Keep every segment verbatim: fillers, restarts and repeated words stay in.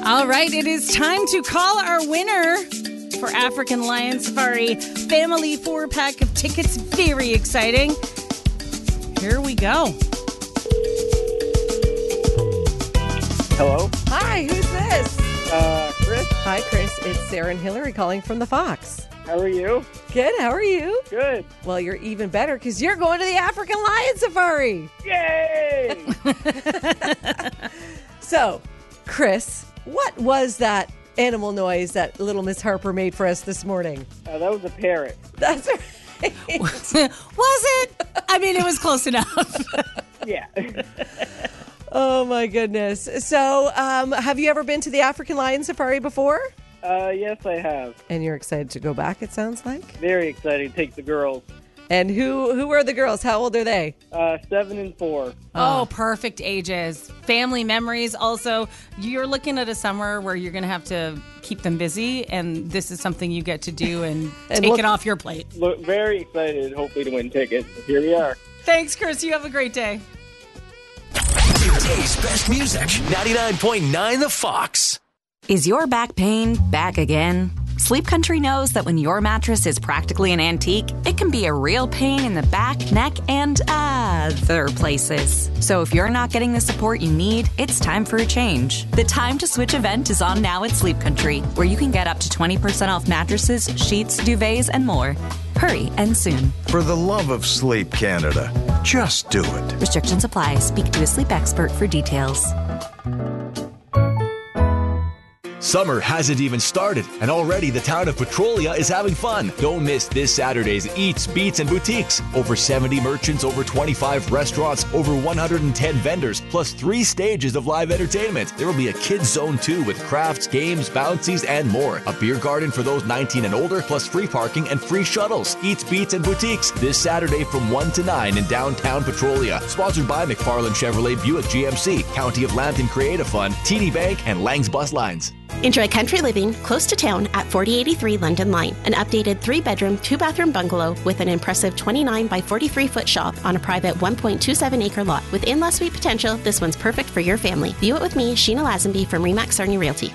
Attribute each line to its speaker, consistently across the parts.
Speaker 1: All right, it is time to call our winner for African Lion Safari Family four-pack of tickets. Very exciting. Here we go.
Speaker 2: Hello?
Speaker 3: Hi, who's this?
Speaker 2: Uh, Chris?
Speaker 3: Hi, Chris. It's Sarah and Hillary calling from the Fox.
Speaker 2: How are you?
Speaker 3: Good, how are you?
Speaker 2: Good.
Speaker 3: Well, you're even better because you're going to the African Lion Safari.
Speaker 2: Yay!
Speaker 3: So, Chris, what was that animal noise that little Miss Harper made for us this morning?
Speaker 2: Uh, that was a parrot.
Speaker 3: That's right.
Speaker 1: Was it? I mean, it was close enough.
Speaker 2: Yeah.
Speaker 3: Oh, my goodness. So, um, have you ever been to the African Lion Safari before?
Speaker 2: Uh, yes, I have.
Speaker 3: And you're excited to go back, it sounds like?
Speaker 2: Very excited to take the girls.
Speaker 3: And who, who are the girls? How old are they?
Speaker 2: Uh, seven and four.
Speaker 1: Oh, perfect ages. Family memories. Also, you're looking at a summer where you're going to have to keep them busy, and this is something you get to do and,
Speaker 3: And
Speaker 1: take
Speaker 3: look-
Speaker 1: it off your plate.
Speaker 2: Look, very excited, hopefully, to win tickets. Here we are.
Speaker 1: Thanks, Chris. You have a great day.
Speaker 4: Today's best music, ninety-nine point nine The Fox.
Speaker 5: Is your back pain back again? Sleep Country knows that when your mattress is practically an antique, it can be a real pain in the back, neck, and other places. So if you're not getting the support you need, it's time for a change. The Time to Switch event is on now at Sleep Country, where you can get up to twenty percent off mattresses, sheets, duvets, and more. Hurry and soon.
Speaker 6: For the love of Sleep Canada, just do it.
Speaker 5: Restrictions apply. Speak to a sleep expert for details.
Speaker 7: Summer hasn't even started, and already the town of Petrolia is having fun. Don't miss this Saturday's Eats, Beats, and Boutiques. Over seventy merchants, over twenty-five restaurants, over one hundred ten vendors, plus three stages of live entertainment. There will be a kids zone too with crafts, games, bouncies, and more. A beer garden for those nineteen and older, plus free parking and free shuttles. Eats, Beats, and Boutiques this Saturday from one to nine in downtown Petrolia. Sponsored by McFarland Chevrolet Buick G M C, County of Lambton Creative Fund, T D Bank, and Lang's Bus Lines.
Speaker 8: Enjoy country living close to town at forty eighty-three London Line, an updated three-bedroom, two-bathroom bungalow with an impressive twenty-nine by forty-three foot shop on a private one point two seven acre lot. With in-law suite potential, this one's perfect for your family. View it with me, Sheena Lazenby from Remax Sarnia Realty.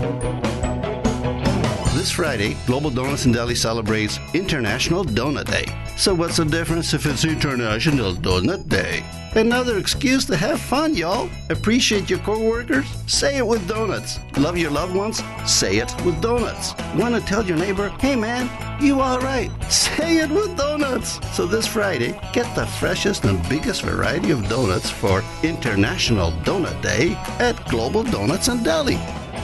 Speaker 9: This Friday, Global Donuts and Deli celebrates International Donut Day. So what's the difference if it's International Donut Day? Another excuse to have fun, y'all. Appreciate your coworkers? Say it with donuts. Love your loved ones? Say it with donuts. Want to tell your neighbor, hey man, you all right? Say it with donuts. So this Friday, get the freshest and biggest variety of donuts for International Donut Day at Global Donuts and Deli.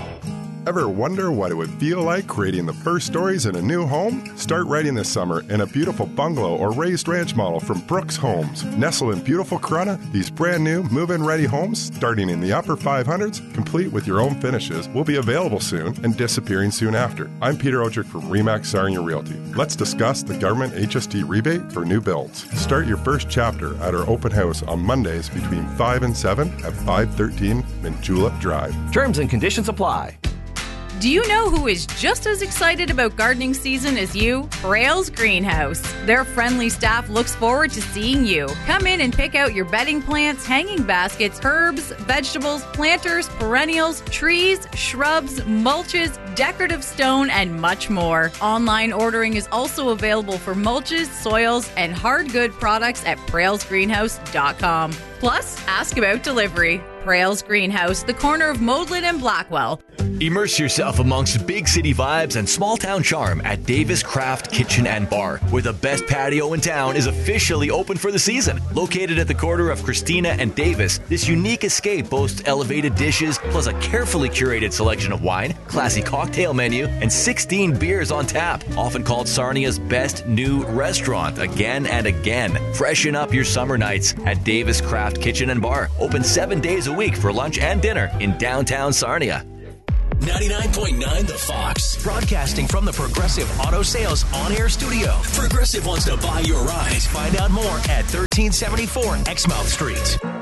Speaker 10: Ever wonder what it would feel like creating the first stories in a new home? Start writing this summer in a beautiful bungalow or raised ranch model from Brooks Homes. Nestled in beautiful Corunna, these brand new move-in ready homes, starting in the upper five hundreds, complete with your own finishes, will be available soon and disappearing soon after. I'm Peter Ojic from Remax Sarnia Realty. Let's discuss the government H S T rebate for new builds. Start your first chapter at our open house on Mondays between five and seven at five thirteen Minjulip Drive.
Speaker 4: Terms and conditions apply.
Speaker 11: Do you know who is just as excited about gardening season as you? Rails Greenhouse. Their friendly staff looks forward to seeing you. Come in and pick out your bedding plants, hanging baskets, herbs, vegetables, planters, perennials, trees, shrubs, mulches, decorative stone, and much more. Online ordering is also available for mulches, soils, and hard good products at prails greenhouse dot com. Plus, ask about delivery. Prails Greenhouse, the corner of Modlin and Blackwell.
Speaker 7: Immerse yourself amongst big city vibes and small town charm at Davis Craft Kitchen and Bar, where the best patio in town is officially open for the season. Located at the corner of Christina and Davis, this unique escape boasts elevated dishes, plus a carefully curated selection of wine, classy cocktail menu, and sixteen beers on tap. Often called Sarnia's best new restaurant again and again. Freshen up your summer nights at Davis Craft Kitchen and Bar. Open seven days a week for lunch and dinner in downtown Sarnia.
Speaker 4: ninety-nine point nine The Fox. Broadcasting from the Progressive Auto Sales on-air studio. Progressive wants to buy your ride. Find out more at thirteen seventy-four Exmouth Street.